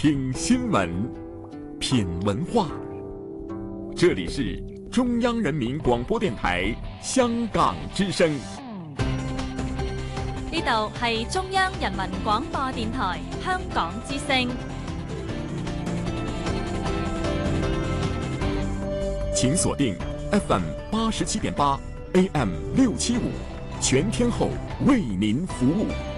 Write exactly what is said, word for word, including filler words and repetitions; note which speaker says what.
Speaker 1: 听新闻，品文化。这里是中央人民廣播電台香港之聲。
Speaker 2: 呢度係中央人民廣播電台香港之聲。
Speaker 1: 請鎖定 F M 八十七點八 A M 六七五，全天候為您服務。